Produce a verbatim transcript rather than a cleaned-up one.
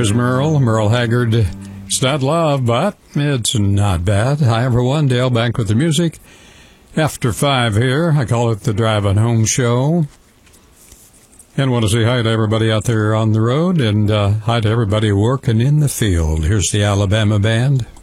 Here's Merle, Merle Haggard. It's not love, but it's not bad. Hi, everyone. Dale back with the music. After five here, I call it the Driving Home Show. And want to say hi to everybody out there on the road, and uh, hi to everybody working in the field. Here's the Alabama Band.